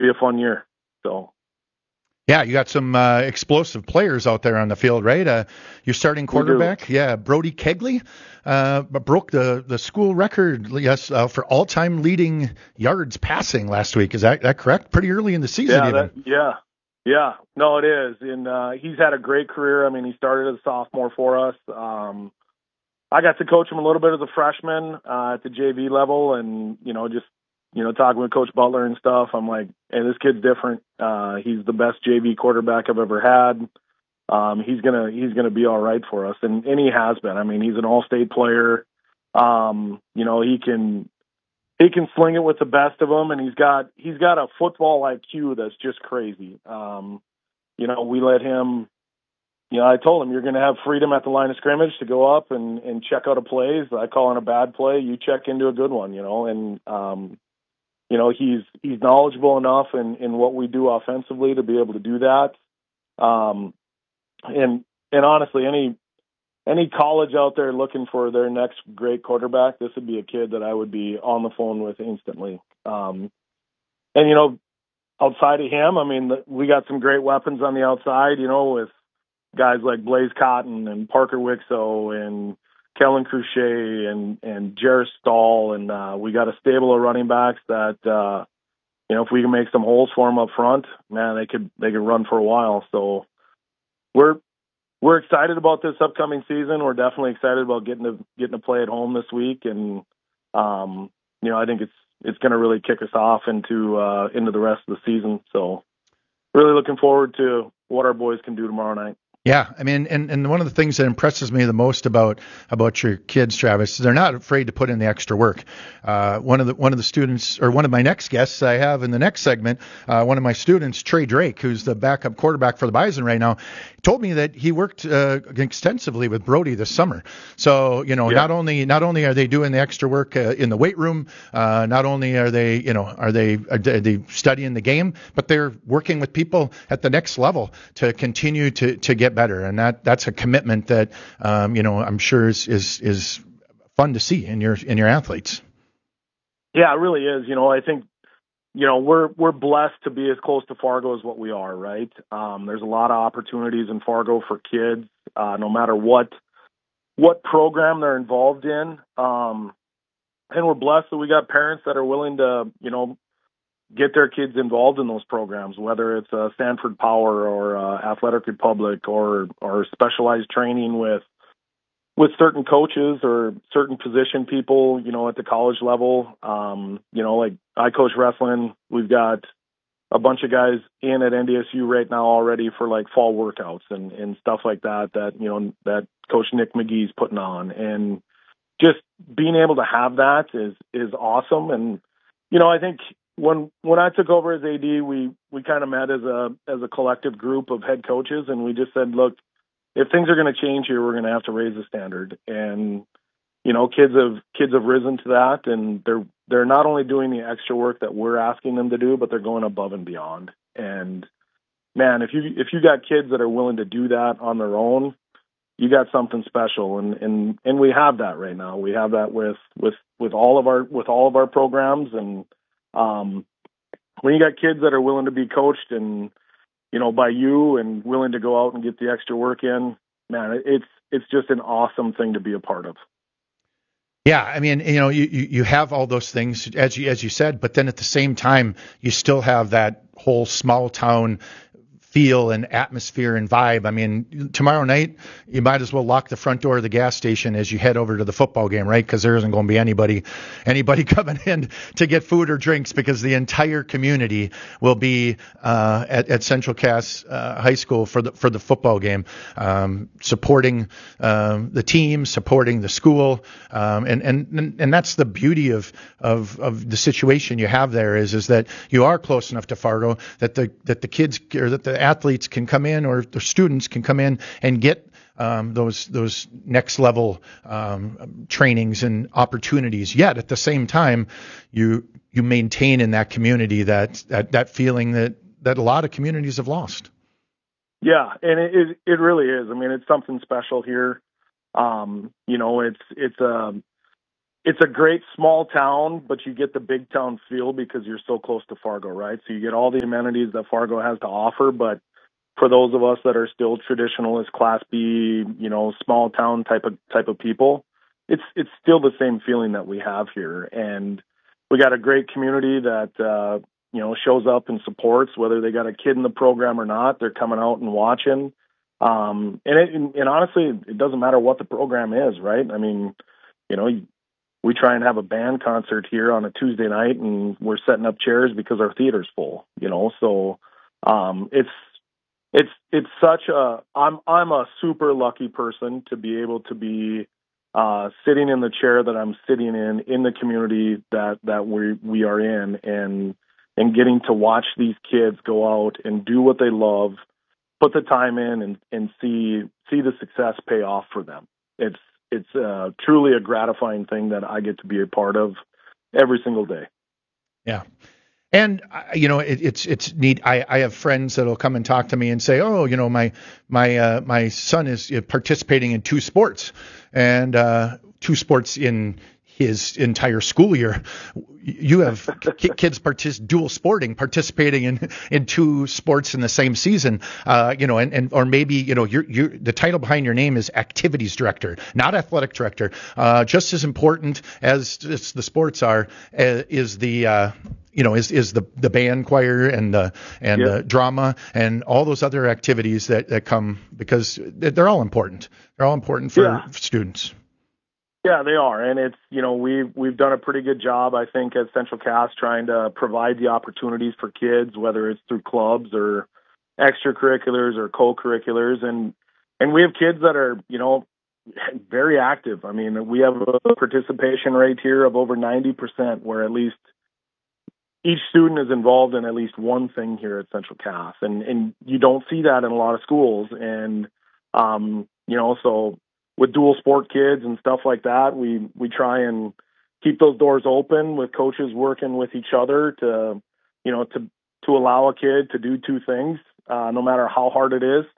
be a fun year. So. Yeah, you got some explosive players out there on the field, right? Your starting quarterback, Brody Kegley, broke the school record, for all-time leading yards passing last week. Is that correct? Pretty early in the season, Yeah. No, it is, and he's had a great career. I mean, he started as a sophomore for us. I got to coach him a little bit as a freshman at the JV level, and just talking with Coach Butler and stuff, I'm like, hey, this kid's different. He's the best JV quarterback I've ever had. He's gonna be all right for us, and he has been. I mean, he's an all-state player. He can sling it with the best of them, and he's got a football IQ that's just crazy. We let him. I told him, you're going to have freedom at the line of scrimmage to go up and check out a play. I call in a bad play, you check into a good one. He's knowledgeable enough in what we do offensively to be able to do that. And honestly, any college out there looking for their next great quarterback, this would be a kid that I would be on the phone with instantly. Outside of him, I mean, we got some great weapons on the outside, with guys like Blaze Cotton and Parker Wixo and Kellen Cruchet and Jarrett Stahl, and we got a stable of running backs that if we can make some holes for them up front, man, they could run for a while. So we're excited about this upcoming season. We're definitely excited about getting to play at home this week, and I think it's going to really kick us off into the rest of the season. So really looking forward to what our boys can do tomorrow night. Yeah, I mean, and one of the things that impresses me the most about your kids, Travis, they're not afraid to put in the extra work. One of the students, or one of my next guests I have in the next segment, one of my students, Trey Drake, who's the backup quarterback for the Bison right now, told me that he worked extensively with Brody this summer. So not only are they doing the extra work in the weight room, not only are they studying the game, but they're working with people at the next level to continue to get better, and that's a commitment that I'm sure is fun to see in your athletes. Yeah, it really is. I think we're blessed to be as close to Fargo as what we are, right? There's a lot of opportunities in Fargo for kids, no matter what program they're involved in, and we're blessed that we got parents that are willing to get their kids involved in those programs, whether it's Sanford Power or Athletic Republic or specialized training with certain coaches or certain position people, at the college level. Like I coach wrestling. We've got a bunch of guys in at NDSU right now already for like fall workouts and stuff like that that Coach Nick McGee's putting on. And just being able to have that is awesome. And, I think when I took over as AD, we kind of met as a collective group of head coaches, and we just said, look, if things are going to change here, we're going to have to raise the standard. And kids have risen to that, and they're not only doing the extra work that we're asking them to do, but they're going above and beyond. And man, if you got kids that are willing to do that on their own, you got something special. And we have that right now. We have that with all of our programs. And when you got kids that are willing to be coached and by you and willing to go out and get the extra work in, man, it's just an awesome thing to be a part of. Yeah, I mean, you have all those things as you said, but then at the same time, you still have that whole small town feel and atmosphere and vibe. I mean, tomorrow night, you might as well lock the front door of the gas station as you head over to the football game, right? Because there isn't going to be anybody coming in to get food or drinks, because the entire community will be at Central Cass High School for the football game, supporting the team, supporting the school, and that's the beauty of the situation you have there is that you are close enough to Fargo that the kids, or that the athletes can come in, or the students can come in and get those next level trainings and opportunities. Yet at the same time, you maintain in that community that feeling that a lot of communities have lost. Yeah, and it really is. I mean, it's something special here. it's a great small town, but you get the big town feel because you're so close to Fargo, right? So you get all the amenities that Fargo has to offer, but for those of us that are still traditionalist, Class B, small town type of people, it's still the same feeling that we have here. And we got a great community that, shows up and supports, whether they got a kid in the program or not. They're coming out and watching. And honestly, it doesn't matter what the program is, right? I mean, we try and have a band concert here on a Tuesday night, and we're setting up chairs because our theater's full. So it's such a. I'm a super lucky person to be able to be sitting in the chair that I'm sitting in the community that we are in, and getting to watch these kids go out and do what they love, put the time in, and see the success pay off for them. It's truly a gratifying thing that I get to be a part of every single day. Yeah. And, it's neat. I have friends that'll come and talk to me and say, oh, my son is participating in 2 sports, and 2 sports in his entire school year. You have kids dual sporting, participating in 2 sports in the same season, or maybe, the title behind your name is activities director, not athletic director. Just as important as the sports are, is the band choir and the drama and all those other activities that come, because they're all important. They're all important for students. Yeah, they are. And it's, we've done a pretty good job, I think, at Central Cass trying to provide the opportunities for kids, whether it's through clubs or extracurriculars or co-curriculars. And we have kids that are, very active. I mean, we have a participation rate here of over 90%, where at least each student is involved in at least one thing here at Central Cass. And you don't see that in a lot of schools. And, so with dual sport kids and stuff like that, we try and keep those doors open with coaches working with each other to allow a kid to do 2 things, no matter how hard it is.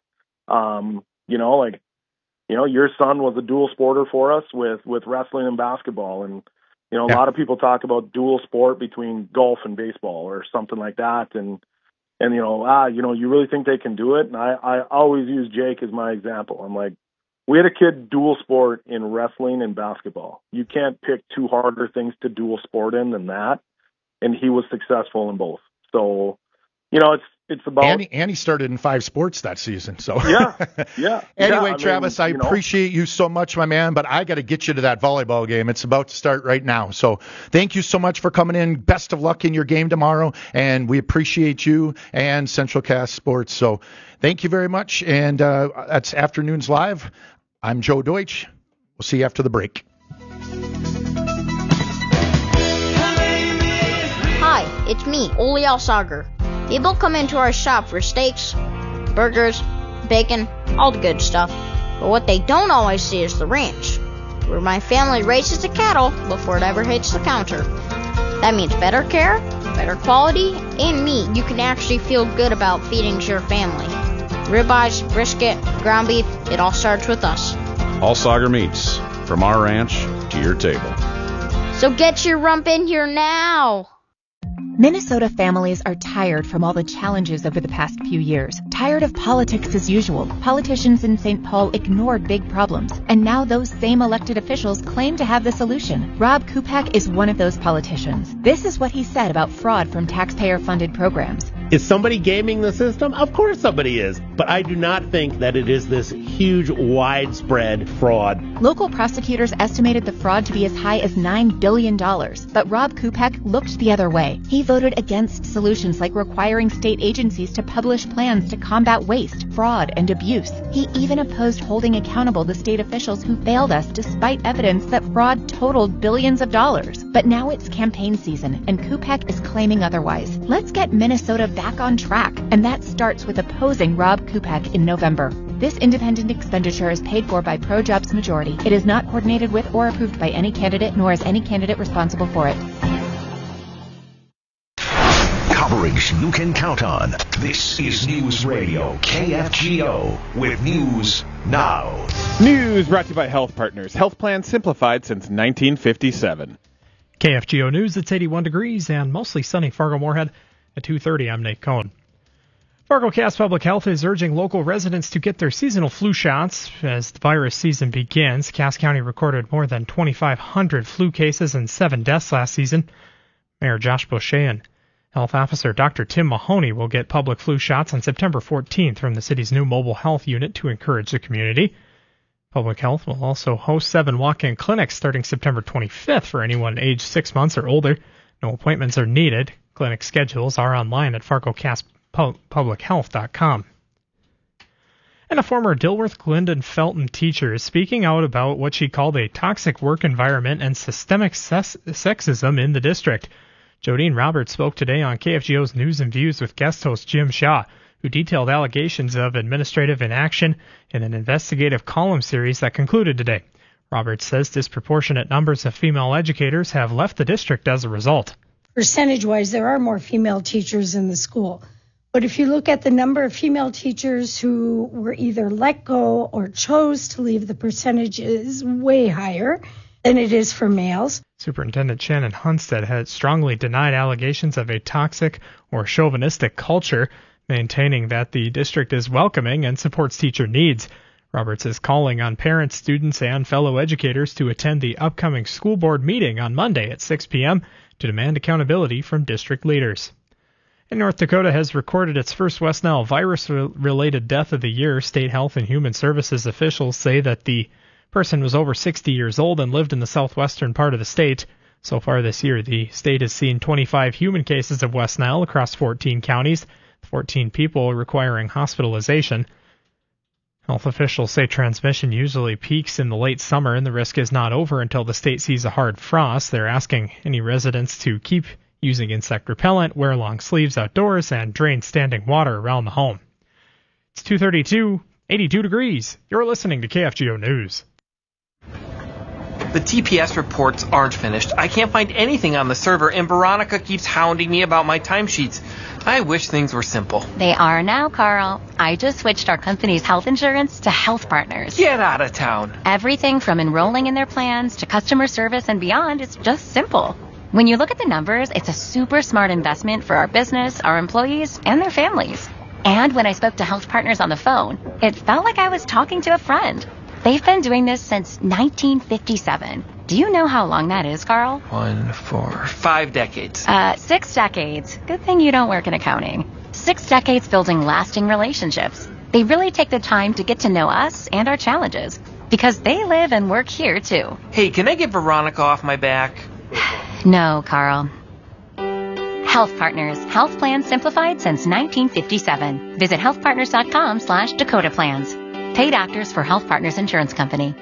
Your son was a dual sporter for us with wrestling and basketball. And, a lot of people talk about dual sport between golf and baseball or something like that. And you really think they can do it? And I always use Jake as my example. I'm like, we had a kid dual sport in wrestling and basketball. You can't pick 2 harder things to dual sport in than that. And he was successful in both. So, it's about. And he started in 5 sports that season. So yeah. Anyway, Travis, I appreciate you so much, my man, but I got to get you to that volleyball game. It's about to start right now. So thank you so much for coming in. Best of luck in your game tomorrow. And we appreciate you and Central Cass Sports. So thank you very much. And that's Afternoons Live. I'm Joe Deutsch. We'll see you after the break. Hi, it's me, Ole Alsager. People come into our shop for steaks, burgers, bacon, all the good stuff. But what they don't always see is the ranch, where my family raises the cattle before it ever hits the counter. That means better care, better quality, and meat you can actually feel good about feeding your family. Ribeyes, brisket, ground beef, it all starts with us. Alsager Meats, from our ranch to your table. So get your rump in here now! Minnesota families are tired from all the challenges over the past few years. Tired of politics as usual. Politicians in St. Paul ignored big problems, and now those same elected officials claim to have the solution. Rob Kupak is one of those politicians. This is what he said about fraud from taxpayer-funded programs. Is somebody gaming the system? Of course somebody is. But I do not think that it is this huge, widespread fraud. Local prosecutors estimated the fraud to be as high as $9 billion. But Rob Kupak looked the other way. He voted against solutions like requiring state agencies to publish plans to combat waste, fraud, and abuse. He even opposed holding accountable the state officials who failed us despite evidence that fraud totaled billions of dollars. But now it's campaign season, and Kupak is claiming otherwise. Let's get Minnesota back on track, and that starts with opposing Rob Kupak in November. This independent expenditure is paid for by ProJobs Majority. It is not coordinated with or approved by any candidate, nor is any candidate responsible for it. coverage you can count on. This is News Radio KFGO with News Now. News brought to you by Health Partners. Health plans simplified since 1957. KFGO News, it's 81 degrees and mostly sunny Fargo-Moorhead. At 2:30, I'm Nate Cohn. Fargo Cass Public Health is urging local residents to get their seasonal flu shots as the virus season begins. Cass County recorded more than 2,500 flu cases and 7 deaths last season. Mayor Josh Boucher and Health Officer Dr. Tim Mahoney will get public flu shots on September 14th from the city's new mobile health unit to encourage the community. Public Health will also host 7 walk-in clinics starting September 25th for anyone aged 6 months or older. No appointments are needed. Clinic schedules are online at FargoCassPublicHealth.com. And a former Dilworth Glendon Felton teacher is speaking out about what she called a toxic work environment and systemic sexism in the district. Jodine Roberts spoke today on KFGO's News and Views with guest host Jim Shaw, who detailed allegations of administrative inaction in an investigative column series that concluded today. Roberts says disproportionate numbers of female educators have left the district as a result. Percentage-wise, there are more female teachers in the school. But if you look at the number of female teachers who were either let go or chose to leave, the percentage is way higher than it is for males. Superintendent Shannon Hunstead has strongly denied allegations of a toxic or chauvinistic culture, maintaining that the district is welcoming and supports teacher needs. Roberts is calling on parents, students, and fellow educators to attend the upcoming school board meeting on Monday at 6 p.m. to demand accountability from district leaders. And North Dakota has recorded its first West Nile virus-related death of the year. State Health and Human Services officials say that the person was over 60 years old and lived in the southwestern part of the state. So far this year, the state has seen 25 human cases of West Nile across 14 counties, 14 people requiring hospitalization. Health officials say transmission usually peaks in the late summer, and the risk is not over until the state sees a hard frost. They're asking any residents to keep using insect repellent, wear long sleeves outdoors, and drain standing water around the home. It's 2:32, 82 degrees. You're listening to KFGO News. The TPS reports aren't finished. I can't find anything on the server, and Veronica keeps hounding me about my timesheets. I wish things were simple. They are now, Carl. I just switched our company's health insurance to Health Partners. Get out of town. Everything from enrolling in their plans to customer service and beyond is just simple. When you look at the numbers, it's a super smart investment for our business, our employees, and their families. And when I spoke to Health Partners on the phone, it felt like I was talking to a friend. They've been doing this since 1957. Do you know how long that is, Carl? 1, 4, 5 decades. 6 decades. Good thing you don't work in accounting. 6 decades building lasting relationships. They really take the time to get to know us and our challenges, because they live and work here, too. Hey, can I get Veronica off my back? No, Carl. Health Partners. Health plans simplified since 1957. Visit healthpartners.com/Dakota Plans. Paid actors for Health Partners Insurance Company.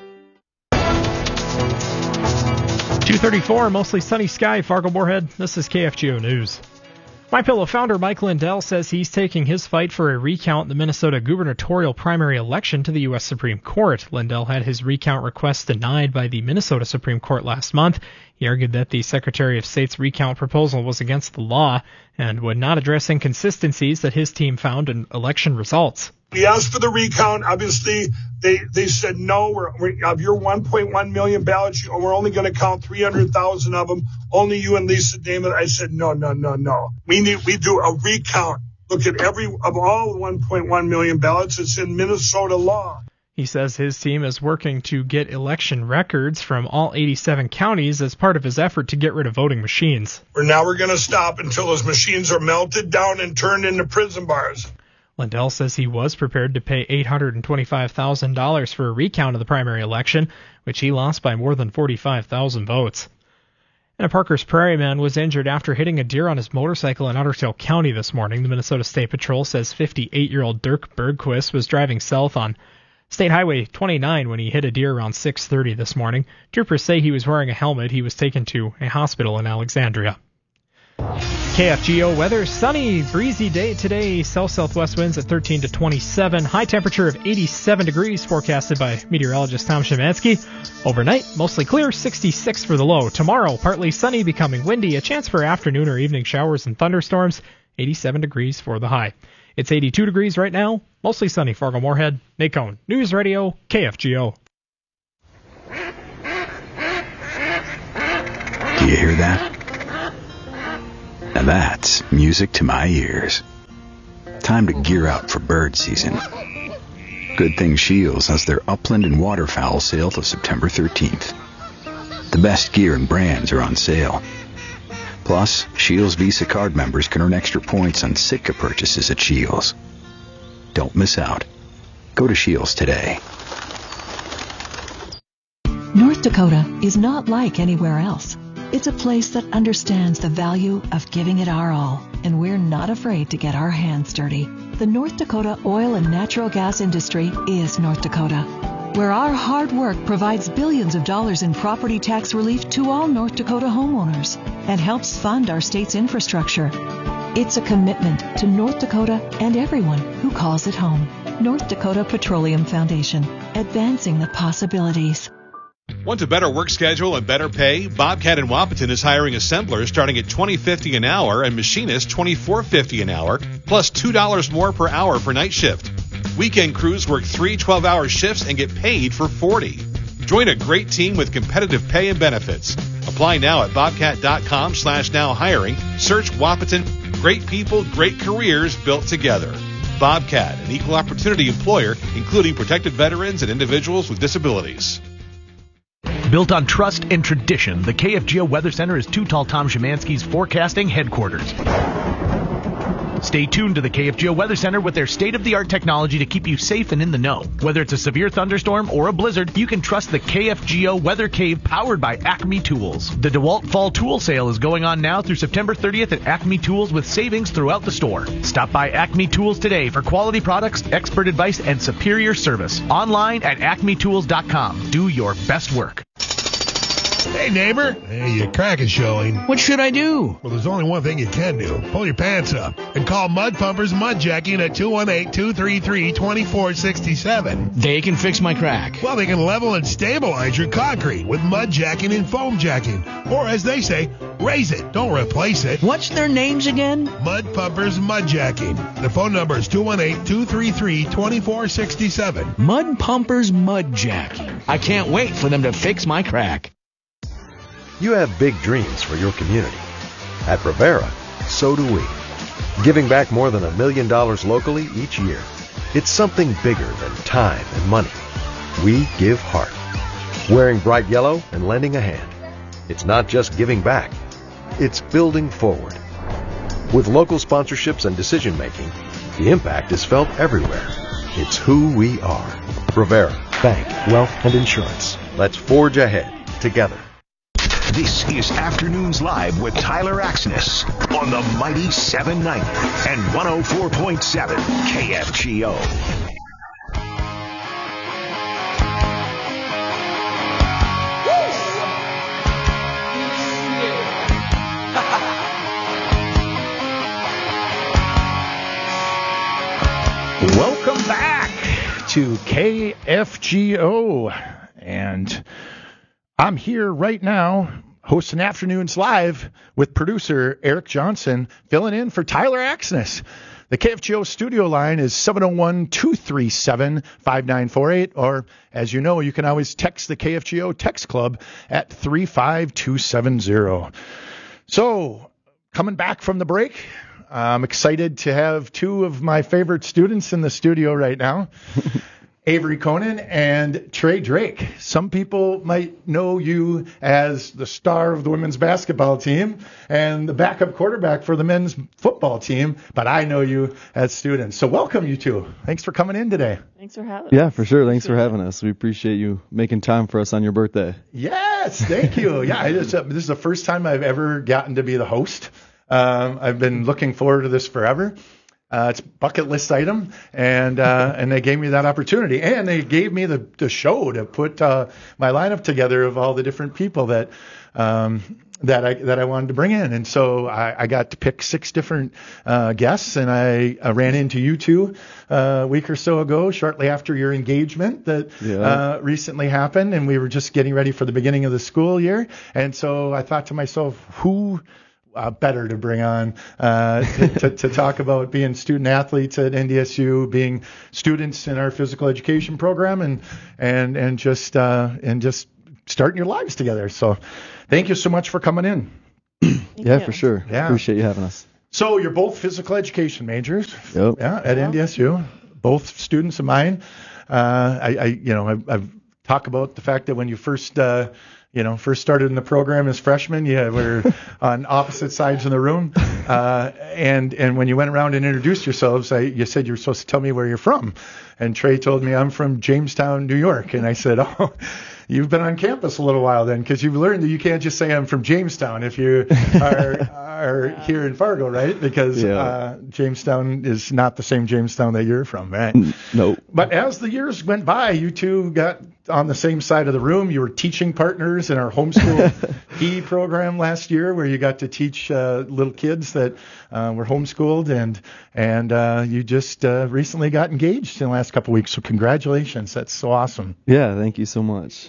2:34, mostly sunny sky, Fargo-Moorhead. This is KFGO News. MyPillow founder Mike Lindell says he's taking his fight for a recount in the Minnesota gubernatorial primary election to the U.S. Supreme Court. Lindell had his recount request denied by the Minnesota Supreme Court last month. He argued that the Secretary of State's recount proposal was against the law and would not address inconsistencies that his team found in election results. We asked for the recount. Obviously, they said no. Of your 1.1 million ballots, we're only going to count 300,000 of them. Only you and Lisa Damon. I said no. We do a recount. Look at of all 1.1 million ballots. It's in Minnesota law. He says his team is working to get election records from all 87 counties as part of his effort to get rid of voting machines. We're going to stop until those machines are melted down and turned into prison bars. Lindell says he was prepared to pay $825,000 for a recount of the primary election, which he lost by more than 45,000 votes. And a Parker's Prairie man was injured after hitting a deer on his motorcycle in Ottertail County this morning. The Minnesota State Patrol says 58-year-old Dirk Bergquist was driving south on State Highway 29 when he hit a deer around 6:30 this morning. Troopers say he was wearing a helmet. He was taken to a hospital in Alexandria. KFGO weather, sunny, breezy day today, south-southwest winds at 13 to 27, high temperature of 87 degrees forecasted by meteorologist Tom Szymanski. Overnight, mostly clear, 66 for the low. Tomorrow, partly sunny, becoming windy, a chance for afternoon or evening showers and thunderstorms, 87 degrees for the high. It's 82 degrees right now, mostly sunny. Fargo-Moorhead, Nate Cohn, News Radio, KFGO. Do you hear that? Now that's music to my ears. Time to gear up for bird season. Good thing Shields has their upland and waterfowl sale till September 13th. The best gear and brands are on sale. Plus, Shields Visa card members can earn extra points on Sitka purchases at Shields. Don't miss out. Go to Shields today. North Dakota is not like anywhere else. It's a place that understands the value of giving it our all, and we're not afraid to get our hands dirty. The North Dakota oil and natural gas industry is North Dakota, where our hard work provides billions of dollars in property tax relief to all North Dakota homeowners and helps fund our state's infrastructure. It's a commitment to North Dakota and everyone who calls it home. North Dakota Petroleum Foundation, advancing the possibilities. Want a better work schedule and better pay? Bobcat in Wahpeton is hiring assemblers starting at $20.50 an hour and machinists $24.50 an hour, plus $2 more per hour for night shift. Weekend crews work 3 12-hour shifts and get paid for 40. Join a great team with competitive pay and benefits. Apply now at bobcat.com/now hiring. Search Wahpeton. Great people, great careers built together. Bobcat, an equal opportunity employer, including protected veterans and individuals with disabilities. Built on trust and tradition, the KFGO Weather Center is Too Tall Tom Szymanski's forecasting headquarters. Stay tuned to the KFGO Weather Center with their state-of-the-art technology to keep you safe and in the know. Whether it's a severe thunderstorm or a blizzard, you can trust the KFGO Weather Cave powered by Acme Tools. The DeWalt Fall Tool Sale is going on now through September 30th at Acme Tools with savings throughout the store. Stop by Acme Tools today for quality products, expert advice, and superior service. Online at acmetools.com. Do your best work. Hey, neighbor. Hey, your crack is showing. What should I do? Well, there's only one thing you can do. Pull your pants up and call Mud Pumpers Mud Jacking at 218-233-2467. They can fix my crack. Well, they can level and stabilize your concrete with mud jacking and foam jacking. Or, as they say, raise it. Don't replace it. What's their names again? Mud Pumpers Mud Jacking. The phone number is 218-233-2467. Mud Pumpers Mud Jacking. I can't wait for them to fix my crack. You have big dreams for your community. At Rivera, so do we. Giving back more than $1 million locally each year. It's something bigger than time and money. We give heart. Wearing bright yellow and lending a hand. It's not just giving back. It's building forward. With local sponsorships and decision-making, the impact is felt everywhere. It's who we are. Rivera, Bank, Wealth, and Insurance. Let's forge ahead together. This is Afternoons Live with Tyler Axness on the mighty 790 and 104.7 KFGO. Welcome back to KFGO, and I'm here right now hosting Afternoons Live with producer Eric Johnson, filling in for Tyler Axness. The KFGO studio line is 701-237-5948, or as you know, you can always text the KFGO text club at 35270. So, coming back from the break, I'm excited to have two of my favorite students in the studio right now. Avery Conan and Trey Drake. Some people might know you as the star of the women's basketball team and the backup quarterback for the men's football team, but I know you as students. So welcome, you two. Thanks for coming in today. Thanks for having us. Yeah, for sure. Thanks for having us. We appreciate you making time for us on your birthday. Yes, thank you. Yeah, this is the first time I've ever gotten to be the host. I've been looking forward to this forever. It's a bucket list item, and they gave me that opportunity, and they gave me the show to put my lineup together of all the different people that that I wanted to bring in. And so I got to pick 6 different guests, and I ran into you two a week or so ago, shortly after your engagement that recently happened, and we were just getting ready for the beginning of the school year. And so I thought to myself, who better to bring on to talk about being student athletes at NDSU, being students in our physical education program, and just starting your lives together. So thank you so much for coming in. Yeah, for sure. Yeah. Appreciate you having us. So you're both physical education majors. Yep. Yeah, at NDSU. Both students of mine. I've talked about the fact that when you first started in the program as freshmen, we're on opposite sides of the room. And when you went around and introduced yourselves, you said you were supposed to tell me where you're from. And Trey told me I'm from Jamestown, New York. And I said, oh, you've been on campus a little while then, because you've learned that you can't just say I'm from Jamestown if you are here in Fargo, right? Because Jamestown is not the same Jamestown that you're from, right? No. But as the years went by, you two got on the same side of the room. You were teaching partners in our homeschool PE program last year, where you got to teach little kids that were homeschooled, and you just recently got engaged in the last couple of weeks. So congratulations. That's so awesome. Yeah, thank you so much.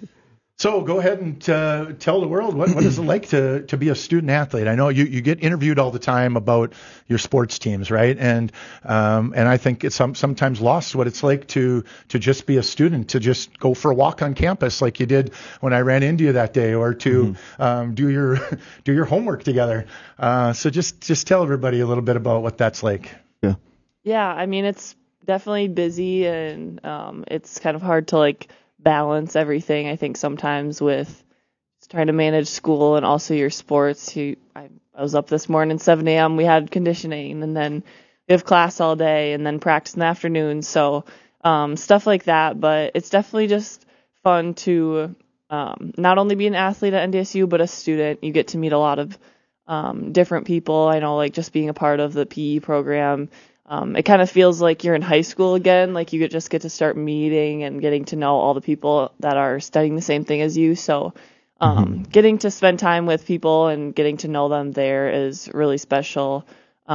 So go ahead and tell the world, what is it like to be a student athlete? I know you get interviewed all the time about your sports teams, right? And I think it's sometimes lost what it's like to just be a student, to just go for a walk on campus like you did when I ran into you that day, or to do your homework together. So just tell everybody a little bit about what that's like. Yeah, I mean, it's definitely busy, and it's kind of hard to balance everything, I think, sometimes with trying to manage school and also your sports. I was up this morning, 7 a.m., we had conditioning, and then we have class all day, and then practice in the afternoon, so stuff like that. But it's definitely just fun to not only be an athlete at NDSU, but a student. You get to meet a lot of different people. I know, just being a part of the PE program, it kind of feels like you're in high school again. You just get to start meeting and getting to know all the people that are studying the same thing as you. So getting to spend time with people and getting to know them there is really special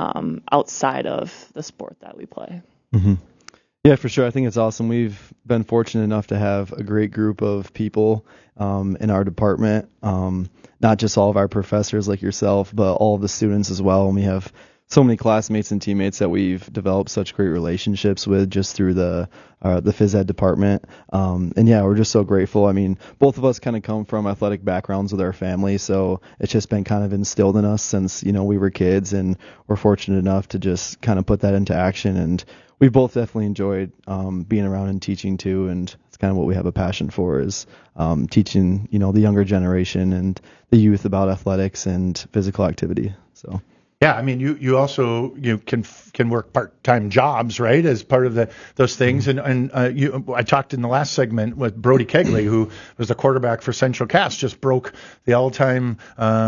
outside of the sport that we play. Mm-hmm. Yeah, for sure. I think it's awesome. We've been fortunate enough to have a great group of people in our department, not just all of our professors like yourself, but all of the students as well. And we have so many classmates and teammates that we've developed such great relationships with just through the phys ed department. And yeah, we're just so grateful. I mean, both of us kind of come from athletic backgrounds with our family, so it's just been kind of instilled in us since, we were kids, and we're fortunate enough to just kind of put that into action. And we both definitely enjoyed being around and teaching too, and it's kind of what we have a passion for, is teaching, the younger generation and the youth about athletics and physical activity. So. Yeah, I mean, you also can work part-time jobs, right, as part of those things. And I talked in the last segment with Brody Kegley, who was the quarterback for Central Cass, just broke the all-time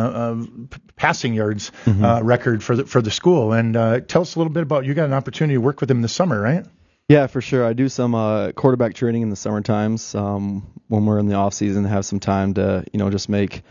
passing yards record for the school. And tell us a little bit about, you got an opportunity to work with him this summer, right? Yeah, for sure. I do some quarterback training in the summer times when we're in the off season, have some time to just make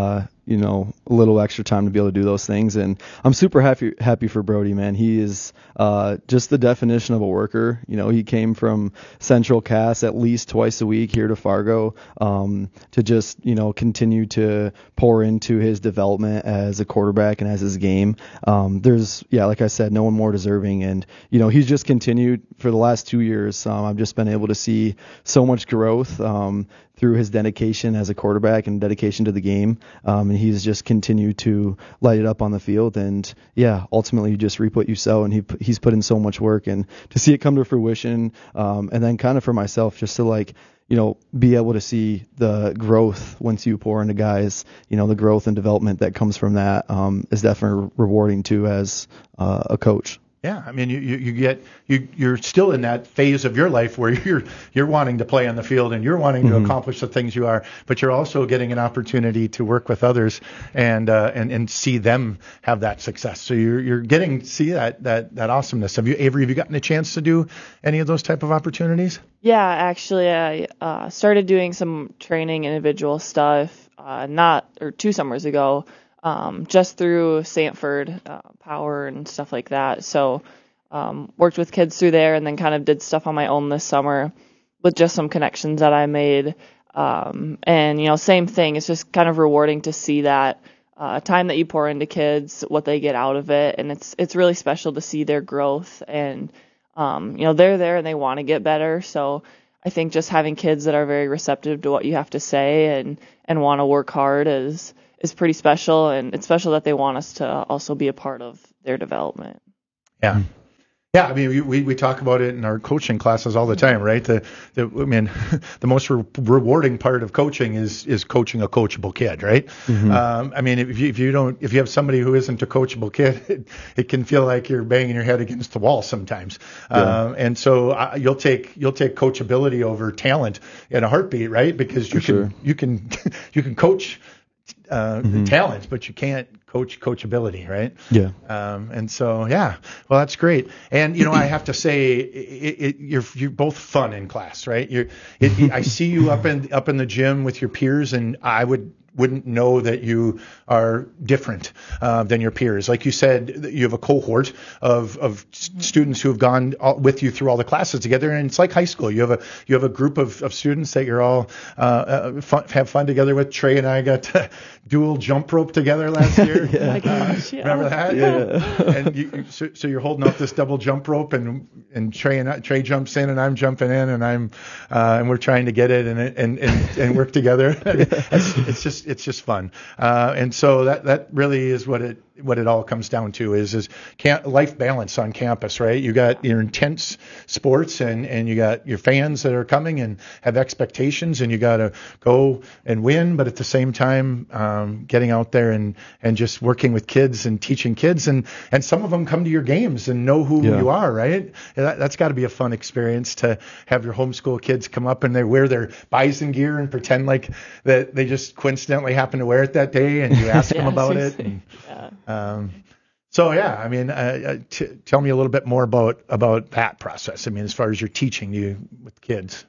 a little extra time to be able to do those things. And I'm super happy for Brody, man. He is just the definition of a worker. He came from Central Cass at least twice a week here to Fargo to just, continue to pour into his development as a quarterback and as his game. There's, like I said, no one more deserving. And, he's just continued for the last 2 years. I've just been able to see so much growth through his dedication as a quarterback and dedication to the game. And he's just continued to light it up on the field. And ultimately you just reap what you sow, and he's put in so much work, and to see it come to fruition. And then kind of for myself, just to be able to see the growth once you pour into guys, the growth and development that comes from that is definitely rewarding too as a coach. Yeah, I mean, you're still in that phase of your life where you're wanting to play on the field and you're wanting to accomplish the things you are, but you're also getting an opportunity to work with others and see them have that success. So you're getting to see that awesomeness. Have you gotten a chance to do any of those type of opportunities? Yeah, actually, I started doing some training individual stuff 2 summers ago, just through Sanford Power and stuff like that. So worked with kids through there, and then kind of did stuff on my own this summer with just some connections that I made. And same thing. It's just kind of rewarding to see that time that you pour into kids, what they get out of it, and it's really special to see their growth. And they're there and they want to get better. So I think just having kids that are very receptive to what you have to say and want to work hard is pretty special, and it's special that they want us to also be a part of their development. Yeah. Yeah, I mean, we talk about it in our coaching classes all the time, right? The most rewarding part of coaching is coaching a coachable kid, right? Mm-hmm. I mean, if you have somebody who isn't a coachable kid, it can feel like you're banging your head against the wall sometimes. Yeah. And so you'll take coachability over talent in a heartbeat, right? Because you can coach talent, but you can't coach coachability, right? Yeah. And so, yeah, well, that's great. And, I have to say, you're both fun in class, right? I see you up in the gym with your peers, and I wouldn't know that you are different than your peers. Like you said, you have a cohort of students who have gone with you through all the classes together, and it's like high school. You have a group of students that you're all have fun together with. Trey and I got dual jump rope together last year. Yeah. My gosh, yeah. Remember that? Yeah. And so you're holding up this double jump rope, and Trey jumps in, and I'm jumping in, and and we're trying to get it and work together. It's just fun. And so that really is what it all comes down to is life balance on campus, right? You got your intense sports and you got your fans that are coming and have expectations, and you got to go and win, but at the same time, getting out there and just working with kids and teaching kids, and some of them come to your games and know who you are, right? That's got to be a fun experience to have your homeschool kids come up and they wear their Bison gear and pretend like that they just coincidentally happen to wear it that day, and you ask them about it. And, so yeah, I mean, tell me a little bit more about that process. I mean, as far as your teaching with kids.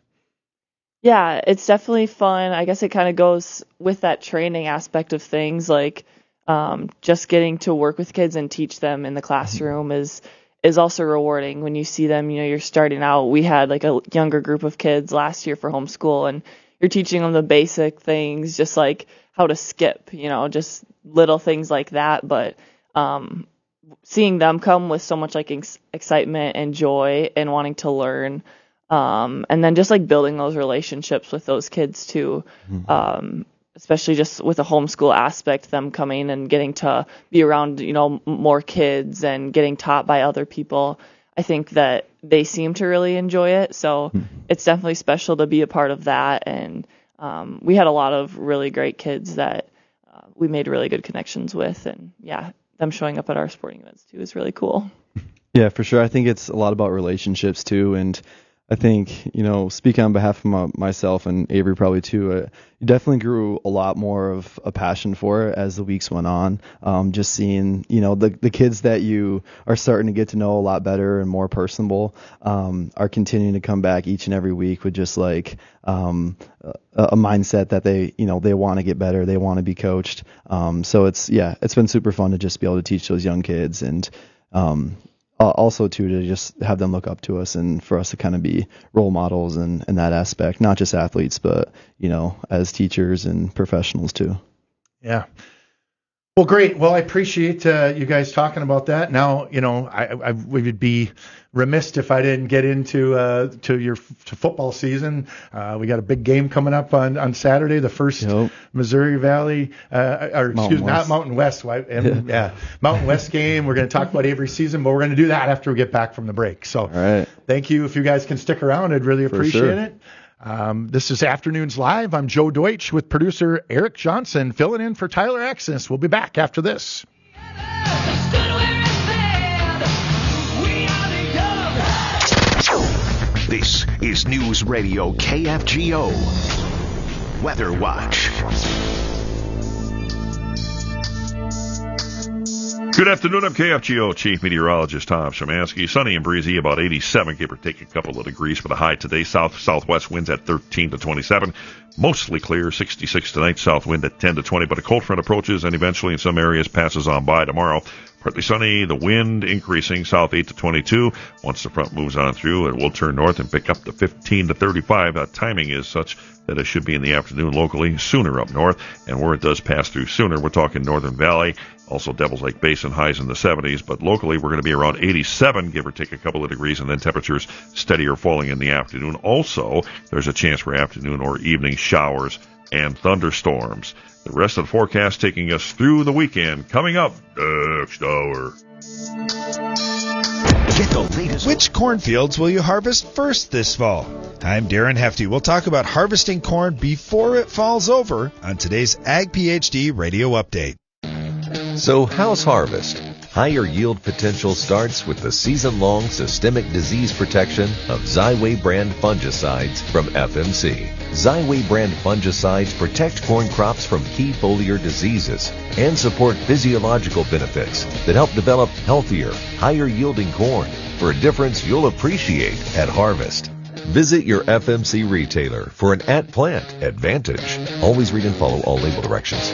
Yeah, it's definitely fun. I guess it kind of goes with that training aspect of things, like just getting to work with kids and teach them in the classroom is also rewarding when you see them. You're starting out. We had like a younger group of kids last year for homeschool, and you're teaching them the basic things, just like how to skip, just little things like that. But seeing them come with so much like excitement and joy and wanting to learn, and then just like building those relationships with those kids too, especially just with the homeschool aspect, them coming and getting to be around, more kids and getting taught by other people. I think that they seem to really enjoy it. So it's definitely special to be a part of that. And we had a lot of really great kids that we made really good connections with. And yeah, them showing up at our sporting events too is really cool. Yeah, for sure. I think it's a lot about relationships too. And I think, speaking on behalf of myself and Avery probably too, you definitely grew a lot more of a passion for it as the weeks went on. Just seeing, the kids that you are starting to get to know a lot better and more personable, are continuing to come back each and every week with just like, a mindset that they want to get better. They want to be coached. So it's been super fun to just be able to teach those young kids and, also too to just have them look up to us and for us to kind of be role models in that aspect, not just athletes, but as teachers and professionals too. Yeah. Well, great. Well, I appreciate you guys talking about that. Now, we would be remiss if I didn't get into to football season. We got a big game coming up on Saturday, the first Missouri Valley, not Mountain West. Mountain West game. We're going to talk about Avery's season, but we're going to do that after we get back from the break. So, all right. Thank you. If you guys can stick around, I'd really appreciate it. This is Afternoons Live. I'm Joe Deutsch with producer Eric Johnson filling in for Tyler Axness. We'll be back after this. This is News Radio KFGO Weather Watch. Good afternoon. I'm KFGO Chief Meteorologist Tom Szymanski. Sunny and breezy, about 87, give or take a couple of degrees for the high today. South-southwest winds at 13 to 27. Mostly clear, 66 tonight. South wind at 10 to 20. But a cold front approaches and eventually in some areas passes on by tomorrow. Partly sunny, the wind increasing, south 8 to 22. Once the front moves on through, it will turn north and pick up to 15 to 35. That timing is such that it should be in the afternoon locally, sooner up north. And where it does pass through sooner, we're talking Northern Valley, also Devils Lake Basin, highs in the 70s. But locally, we're going to be around 87, give or take a couple of degrees, and then temperatures steadier falling in the afternoon. Also, there's a chance for afternoon or evening showers and thunderstorms. The rest of the forecast taking us through the weekend. Coming up next hour. Get the latest. Which cornfields will you harvest first this fall? I'm Darren Hefty. We'll talk about harvesting corn before it falls over on today's Ag PhD Radio Update. So how's harvest? Higher yield potential starts with the season-long systemic disease protection of Xyway brand fungicides from FMC. Xyway brand fungicides protect corn crops from key foliar diseases and support physiological benefits that help develop healthier, higher-yielding corn for a difference you'll appreciate at harvest. Visit your FMC retailer for an at-plant advantage. Always read and follow all label directions.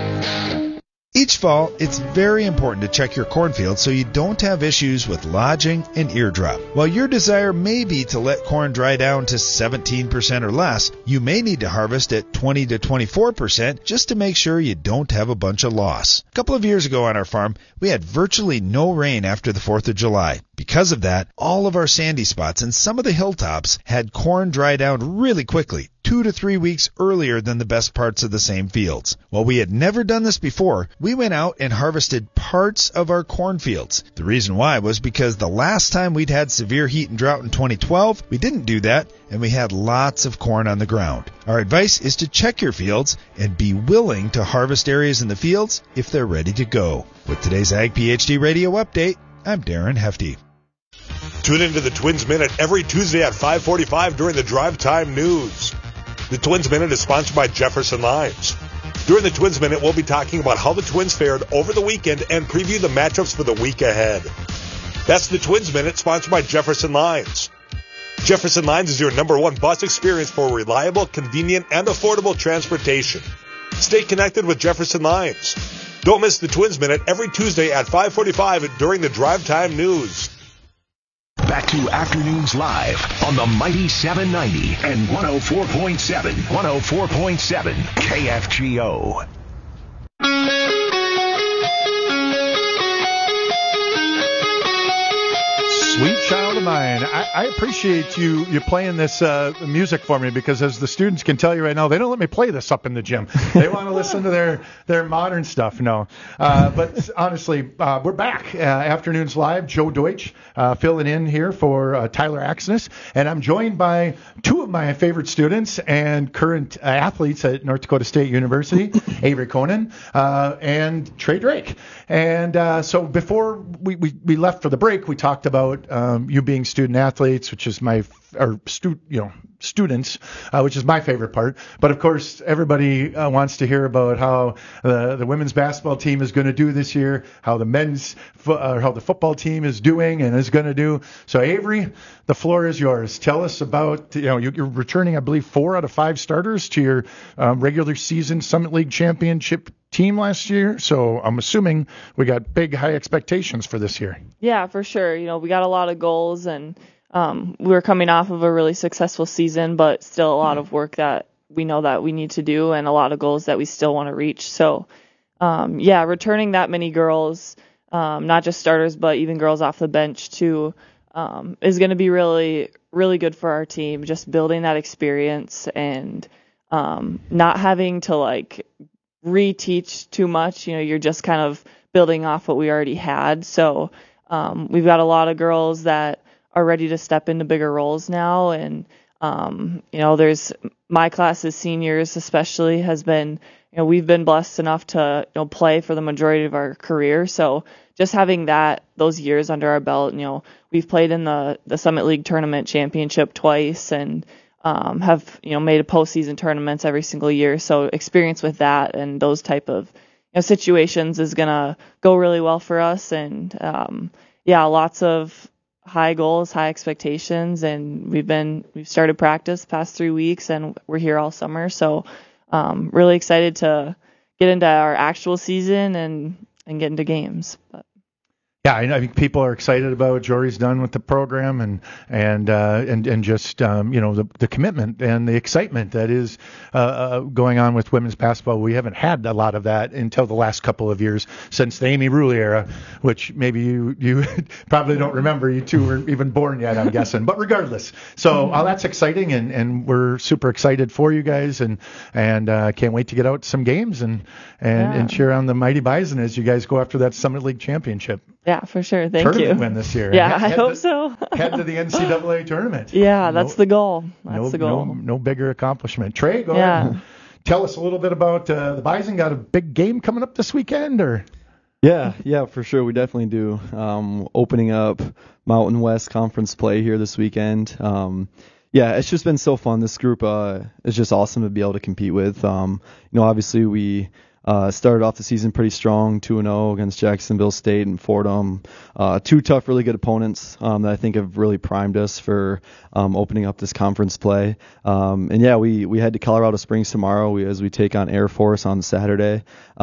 Each fall, it's very important to check your cornfield so you don't have issues with lodging and eardrop. While your desire may be to let corn dry down to 17% or less, you may need to harvest at 20 to 24% just to make sure you don't have a bunch of loss. A couple of years ago on our farm, we had virtually no rain after the 4th of July. Because of that, all of our sandy spots and some of the hilltops had corn dry down really quickly, 2 to 3 weeks earlier than the best parts of the same fields. While we had never done this before, we went out and harvested parts of our cornfields. The reason why was because the last time we'd had severe heat and drought in 2012, we didn't do that, and we had lots of corn on the ground. Our advice is to check your fields and be willing to harvest areas in the fields if they're ready to go. With today's Ag PhD Radio Update, I'm Darren Hefty. Tune into the Twins Minute every Tuesday at 5:45 during the Drive Time News. The Twins Minute is sponsored by Jefferson Limes. During the Twins Minute, we'll be talking about how the Twins fared over the weekend and preview the matchups for the week ahead. That's the Twins Minute, sponsored by Jefferson Limes. Jefferson Limes is your #1 bus experience for reliable, convenient, and affordable transportation. Stay connected with Jefferson Limes. Don't miss the Twins Minute every Tuesday at 5:45 during the Drive Time News. Back to Afternoons Live on the Mighty 790 and 104.7 KFGO. Sweet child of mine. I appreciate you playing this music for me, because as the students can tell you right now, they don't let me play this up in the gym. They want to listen to their modern stuff. No. But honestly, we're back. Afternoons Live. Joe Deutsch filling in here for Tyler Axness. And I'm joined by two of my favorite students and current athletes at North Dakota State University, Avery Conan and Trey Drake. And so before we left for the break, we talked about you being student athletes, which is students, which is my favorite part. But of course, everybody wants to hear about how the women's basketball team is going to do this year, how the how the football team is doing and is going to do. So Avery, the floor is yours. Tell us about, you're returning, I believe, 4 out of 5 starters to your regular season Summit League championship team last year. So I'm assuming we got big, high expectations for this year. Yeah, for sure. We got a lot of goals, and we were coming off of a really successful season, but still a lot of work that we know that we need to do, and a lot of goals that we still want to reach. So, returning that many girls, not just starters, but even girls off the bench too, is going to be really, really good for our team. Just building that experience and not having to reteach too much. You're just kind of building off what we already had. So we've got a lot of girls that are ready to step into bigger roles now. And, there's my class as seniors especially has been, we've been blessed enough to play for the majority of our career. So just having those years under our belt, we've played in the Summit League tournament championship twice and have, made a postseason tournaments every single year. So experience with that and those type of, situations is going to go really well for us. And lots of high goals, high expectations, and we've started practice past 3 weeks, and we're here all summer. So really excited to get into our actual season and get into games. But. Yeah, I think people are excited about what Jory's done with the program and just the commitment and the excitement that is going on with women's basketball. We haven't had a lot of that until the last couple of years since the Amy Ruley era, which maybe you probably don't remember. You two weren't even born yet, I'm guessing. But regardless, so that's exciting, and we're super excited for you guys, and can't wait to get out to some games and cheer on the Mighty Bison as you guys go after that Summit League championship. Yeah, for sure. Thank you. Tournament win this year. Yeah, I hope so. Head to the NCAA tournament. Yeah, that's the goal. That's the goal. No bigger accomplishment. Trey, go ahead and tell us a little bit about the Bison. Got a big game coming up this weekend, or? Yeah, for sure. We definitely do. Opening up Mountain West Conference play here this weekend. It's just been so fun. This group is just awesome to be able to compete with. Obviously we started off the season pretty strong, 2-0 against Jacksonville State and Fordham. Two tough, really good opponents that I think have really primed us for opening up this conference play. We head to Colorado Springs tomorrow as we take on Air Force on Saturday.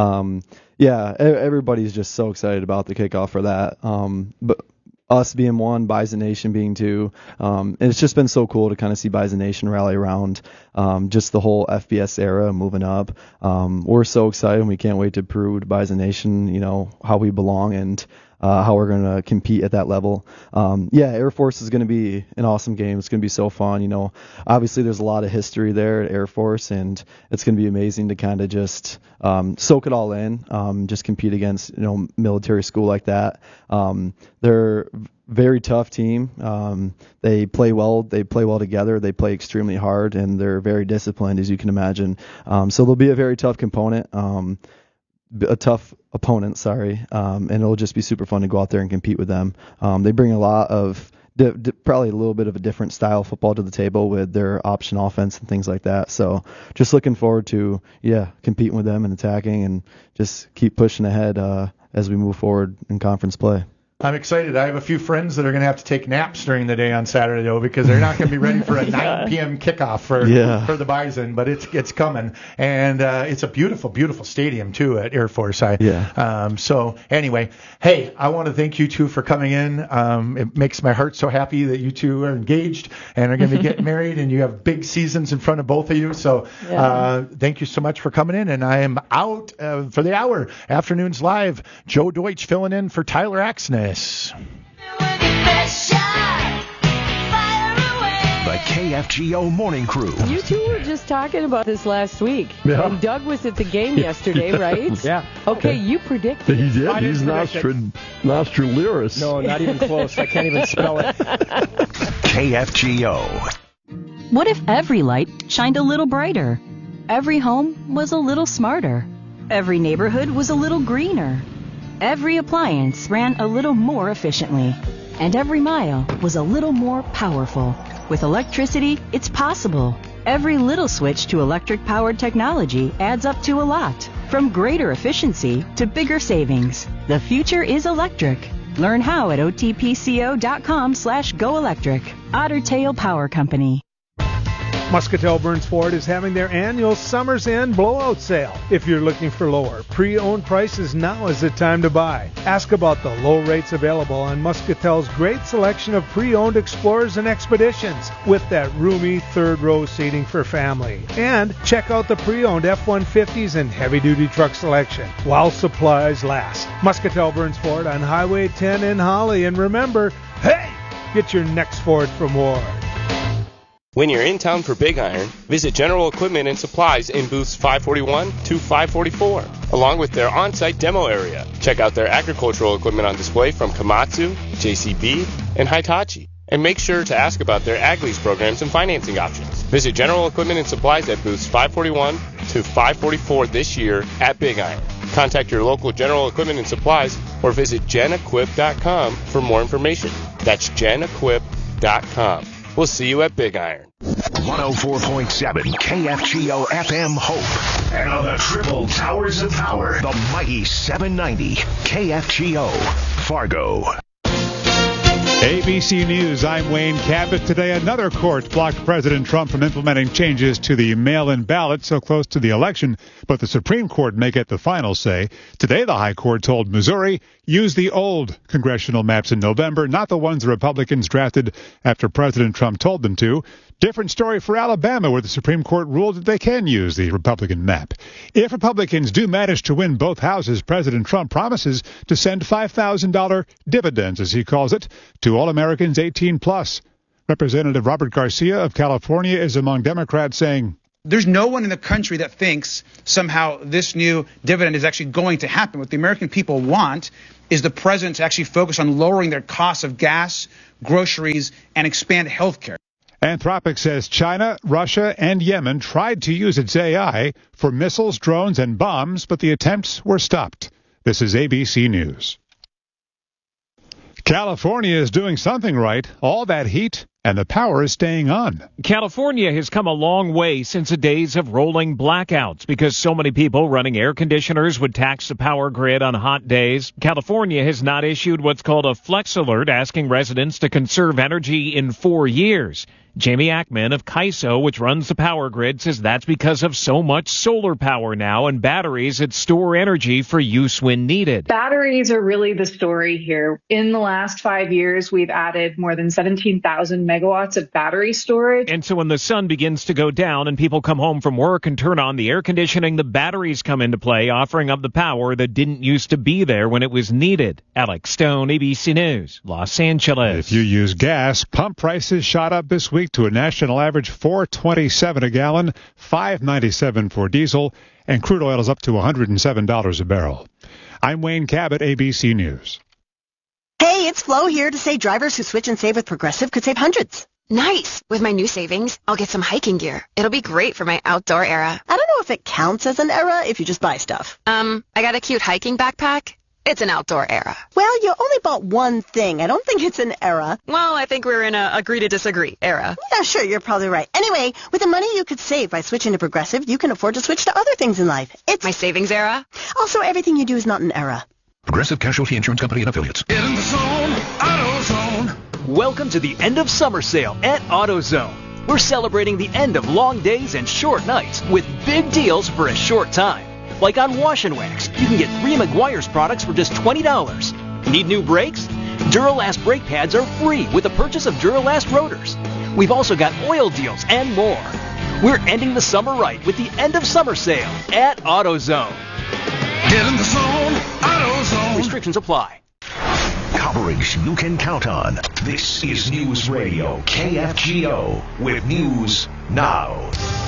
Everybody's just so excited about the kickoff for that. But us being one, Bison Nation being two. And it's just been so cool to kind of see Bison Nation rally around just the whole FBS era moving up. We're so excited, and we can't wait to prove to Bison Nation, how we belong and how we're going to compete at that level. Air Force is going to be an awesome game. It's going to be so fun. Obviously there's a lot of history there at Air Force, and it's going to be amazing to kind of just soak it all in, just compete against, military school like that. They're very tough team. They play well together. They play extremely hard, and they're very disciplined, as you can imagine. So they'll be a very tough opponent, and it'll just be super fun to go out there and compete with them. They bring a lot of probably a little bit of a different style of football to the table with their option offense and things like that. So just looking forward to competing with them and attacking, and just keep pushing ahead as we move forward in conference play. I'm excited. I have a few friends that are going to have to take naps during the day on Saturday, though, because they're not going to be ready for a 9 p.m. kickoff for the Bison, but it's coming. And it's a beautiful, beautiful stadium, too, at Air Force. So anyway, hey, I want to thank you two for coming in. It makes my heart so happy that you two are engaged and are going to be getting married, and you have big seasons in front of both of you. So thank you so much for coming in. And I am out for the hour. Afternoons Live. Joe Deutsch filling in for Tyler Axness. The KFGO Morning Crew. You two were just talking about this last week. Yeah. And Doug was at the game yesterday, right? Yeah. Okay, you predicted. He did. He's Nostradamus. No, not even close. I can't even spell it. KFGO. What if every light shined a little brighter? Every home was a little smarter. Every neighborhood was a little greener. Every appliance ran a little more efficiently, and every mile was a little more powerful. With electricity, it's possible. Every little switch to electric-powered technology adds up to a lot, from greater efficiency to bigger savings. The future is electric. Learn how at otpco.com/goelectric. Otter Tail Power Company. Muscatel Burns Ford is having their annual Summer's End blowout sale. If you're looking for lower pre-owned prices, now is the time to buy. Ask about the low rates available on Muscatel's great selection of pre-owned Explorers and Expeditions with that roomy third row seating for family. And check out the pre-owned F-150s and heavy-duty truck selection while supplies last. Muscatel Burns Ford on Highway 10 in Holly. And remember, hey, get your next Ford from Ward. When you're in town for Big Iron, visit General Equipment and Supplies in booths 541 to 544, along with their on-site demo area. Check out their agricultural equipment on display from Komatsu, JCB, and Hitachi. And make sure to ask about their Ag Lease programs and financing options. Visit General Equipment and Supplies at booths 541 to 544 this year at Big Iron. Contact your local General Equipment and Supplies or visit genequip.com for more information. That's genequip.com. We'll see you at Big Iron. 104.7 KFGO FM Hope. And on the triple towers of power, the mighty 790 KFGO Fargo. ABC News, I'm Wayne Cabot. Today, another court blocked President Trump from implementing changes to the mail-in ballot so close to the election, but the Supreme Court may get the final say. Today, the High Court told Missouri, use the old congressional maps in November, not the ones the Republicans drafted after President Trump told them to. Different story for Alabama, where the Supreme Court ruled that they can use the Republican map. If Republicans do manage to win both houses, President Trump promises to send $5,000 dividends, as he calls it, to all Americans 18 plus. Representative Robert Garcia of California is among Democrats saying, there's no one in the country that thinks somehow this new dividend is actually going to happen. What the American people want is the president to actually focus on lowering their costs of gas, groceries, and expand health care. Anthropic says China, Russia, and Yemen tried to use its AI for missiles, drones, and bombs, but the attempts were stopped. This is ABC News. California is doing something right. All that heat and the power is staying on. California has come a long way since the days of rolling blackouts because so many people running air conditioners would tax the power grid on hot days. California has not issued what's called a flex alert asking residents to conserve energy in 4 years. Jamie Ackman of CAISO, which runs the power grid, says that's because of so much solar power now and batteries that store energy for use when needed. Batteries are really the story here. In the last 5 years, we've added more than 17,000 megawatts of battery storage. And so when the sun begins to go down and people come home from work and turn on the air conditioning, the batteries come into play, offering up the power that didn't used to be there when it was needed. Alex Stone, ABC News, Los Angeles. If you use gas, pump prices shot up this week to a national average $4.27 a gallon, $5.97 for diesel, and crude oil is up to $107 a barrel. I'm Wayne Cabot, ABC News. Hey, it's Flo here to say drivers who switch and save with Progressive could save hundreds. Nice. With my new savings, I'll get some hiking gear. It'll be great for my outdoor era. I don't know if it counts as an era if you just buy stuff. I got a cute hiking backpack. It's an outdoor era. Well, you only bought one thing. I don't think it's an era. Well, I think we're in a agree to disagree era. Yeah, sure, you're probably right. Anyway, with the money you could save by switching to Progressive, you can afford to switch to other things in life. It's my savings era. Also, everything you do is not an era. Progressive Casualty Insurance Company and Affiliates. Get in the zone, AutoZone. Welcome to the end of summer sale at AutoZone. We're celebrating the end of long days and short nights with big deals for a short time. Like on Wash and Wax, you can get 3 Meguiar's products for just $20. Need new brakes? Duralast brake pads are free with the purchase of Duralast rotors. We've also got oil deals and more. We're ending the summer right with the end of summer sale at AutoZone. Get in the zone, AutoZone. Restrictions apply. Coverage you can count on. This is News Radio KFGO with News Now.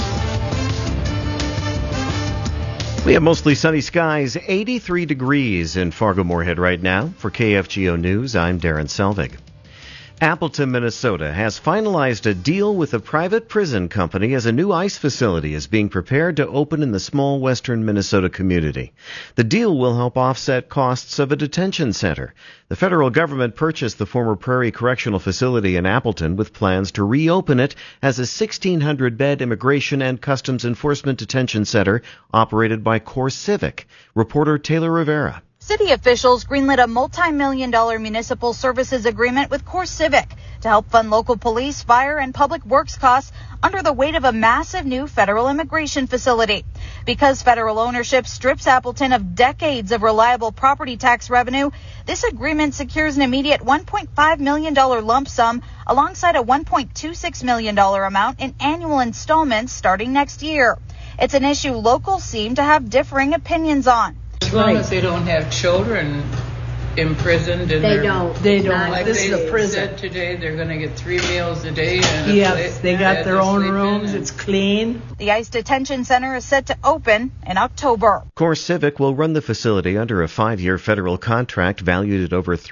We have mostly sunny skies, 83 degrees in Fargo-Moorhead right now. For KFGO News, I'm Darren Selvig. Appleton, Minnesota has finalized a deal with a private prison company as a new ICE facility is being prepared to open in the small western Minnesota community. The deal will help offset costs of a detention center. The federal government purchased the former Prairie Correctional Facility in Appleton with plans to reopen it as a 1,600-bed immigration and customs enforcement detention center operated by CoreCivic. Reporter Taylor Rivera. City officials greenlit a multi-million-dollar municipal services agreement with CoreCivic to help fund local police, fire, and public works costs under the weight of a massive new federal immigration facility. Because federal ownership strips Appleton of decades of reliable property tax revenue, this agreement secures an immediate $1.5 million lump sum alongside a $1.26 million amount in annual installments starting next year. It's an issue locals seem to have differing opinions on. As long as they don't have children imprisoned and they don't. Like this is a prison. Said today they're going to get 3 meals a day. And yes, they got their own rooms. It's clean. The ICE detention center is set to open in October. CoreCivic will run the facility under a 5-year federal contract valued at over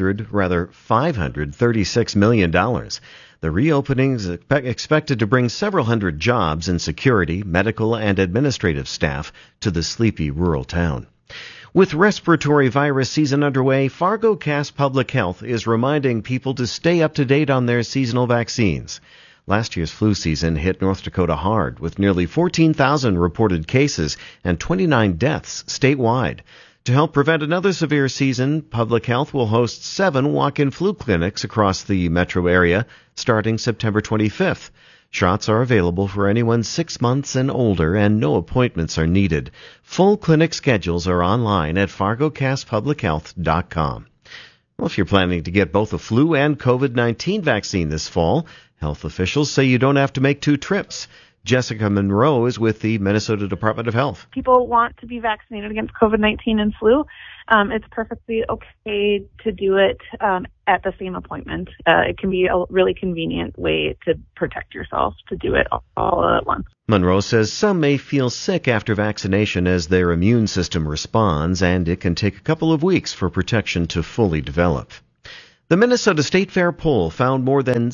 $536 million. The reopening is expected to bring several hundred jobs in security, medical, and administrative staff to the sleepy rural town. With respiratory virus season underway, Fargo Cass Public Health is reminding people to stay up to date on their seasonal vaccines. Last year's flu season hit North Dakota hard, with nearly 14,000 reported cases and 29 deaths statewide. To help prevent another severe season, Public Health will host 7 walk-in flu clinics across the metro area starting September 25th. Shots are available for anyone 6 months and older, and no appointments are needed. Full clinic schedules are online at fargocasspublichealth.com. Well, if you're planning to get both a flu and COVID-19 vaccine this fall, health officials say you don't have to make 2 trips. Jessica Monroe is with the Minnesota Department of Health. People want to be vaccinated against COVID-19 and flu. It's perfectly okay to do it at the same appointment. It can be a really convenient way to protect yourself, to do it all at once. Monroe says some may feel sick after vaccination as their immune system responds, and it can take a couple of weeks for protection to fully develop. The Minnesota State Fair poll found more than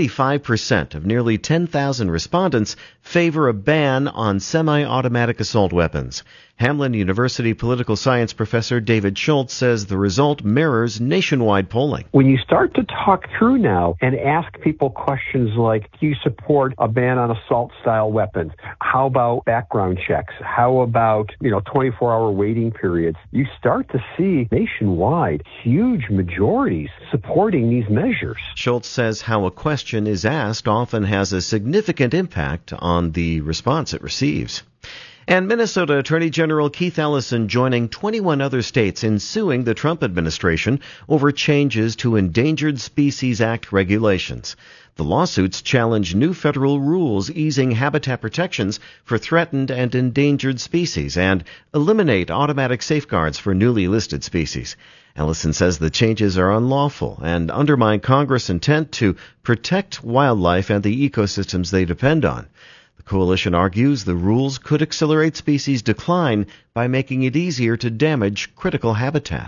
75% of nearly 10,000 respondents favor a ban on semi-automatic assault weapons. Hamline University political science professor David Schultz says the result mirrors nationwide polling. When you start to talk through now and ask people questions like, do you support a ban on assault-style weapons? How about background checks? How about, 24-hour waiting periods? You start to see nationwide huge majorities supporting these measures. Schultz says how a question is asked often has a significant impact on the response it receives. And Minnesota Attorney General Keith Ellison joining 21 other states in suing the Trump administration over changes to Endangered Species Act regulations. The lawsuits challenge new federal rules easing habitat protections for threatened and endangered species and eliminate automatic safeguards for newly listed species. Ellison says the changes are unlawful and undermine Congress' intent to protect wildlife and the ecosystems they depend on. The coalition argues the rules could accelerate species decline by making it easier to damage critical habitat.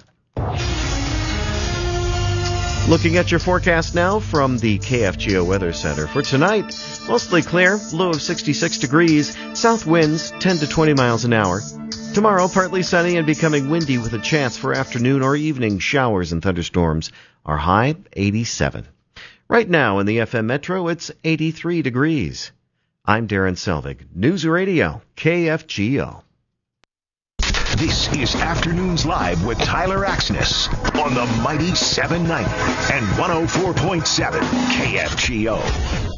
Looking at your forecast now from the KFGO Weather Center. For tonight, mostly clear, low of 66 degrees, south winds 10 to 20 miles an hour. Tomorrow, partly sunny and becoming windy with a chance for afternoon or evening showers and thunderstorms. Our high, 87. Right now in the FM Metro, it's 83 degrees. I'm Darren Selvig, News Radio, KFGO. This is Afternoons Live with Tyler Axness on the mighty 790 and 104.7 KFGO.